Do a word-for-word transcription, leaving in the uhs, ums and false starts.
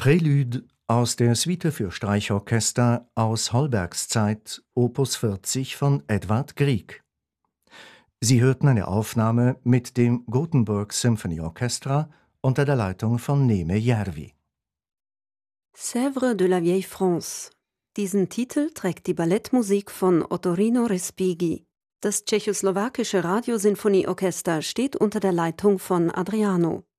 Prelude aus der Suite für Streichorchester aus Holbergs Zeit, Opus vierzig von Edvard Grieg. Sie hörten eine Aufnahme mit dem Gothenburg Symphony Orchestra unter der Leitung von Neeme Järvi. Sèvres de la Vieille France. Diesen Titel trägt die Ballettmusik von Ottorino Respighi. Das tschechoslowakische Radiosinfonieorchester steht unter der Leitung von Adriano.